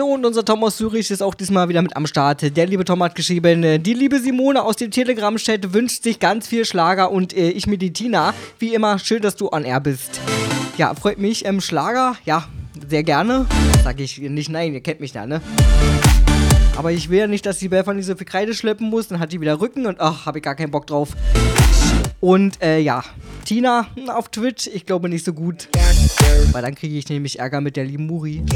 Jo, und unser Tom aus Zürich ist auch diesmal wieder mit am Start. Der liebe Tom hat geschrieben, die liebe Simone aus dem Telegram-Chat wünscht sich ganz viel Schlager und ich mir die Tina. Wie immer, schön, dass du on air bist. Ja, freut mich. Schlager, ja, sehr gerne. Sag ich nicht nein, ihr kennt mich da, ne? Aber ich will ja nicht, dass die Belfer nicht so viel Kreide schleppen muss. Dann hat die wieder Rücken und ach, habe ich gar keinen Bock drauf. Und ja, Tina auf Twitch, ich glaube nicht so gut. Weil dann kriege ich nämlich Ärger mit der lieben Muri.